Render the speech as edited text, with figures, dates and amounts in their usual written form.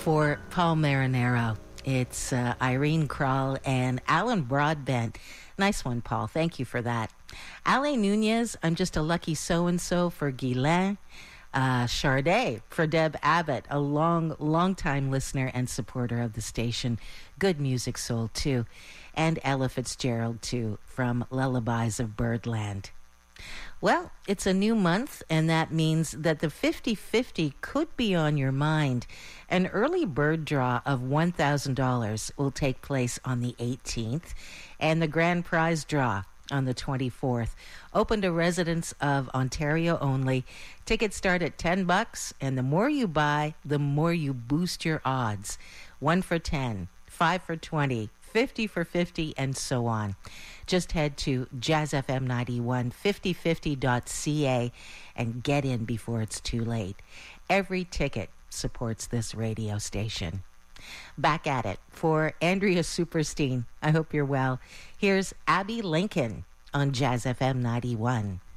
for Paul Marinero. It's Irene Krall and Alan Broadbent. Nice one, Paul. Thank you for that. Ale Nunez, I'm just a lucky so-and-so for Guylain. Charday for Deb Abbott, a long-time listener and supporter of the station. Good music soul, too. And Ella Fitzgerald, too, from Lullabies of Birdland. Well, it's a new month, and that means that the 50-50 could be on your mind. An early bird draw of $1,000 will take place on the 18th, and the grand prize draw on the 24th. Open to residents of Ontario only. Tickets start at $10, and the more you buy, the more you boost your odds. 1 for 10, 5 for 20, 50 for 50, and so on. Just head to Jazz FM 91 5050.ca and get in before it's too late. Every ticket supports this radio station. Back at it for Andrea Superstein. I hope you're well. Here's Abby Lincoln on Jazz FM 91.